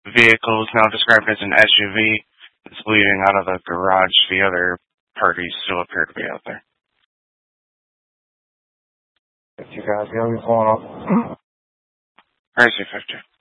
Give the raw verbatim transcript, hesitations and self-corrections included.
vehicle is now described as an S U V. It's leaving out of the garage. The other parties still appear to be out there. If you guys, you know what's going on? I see fifty.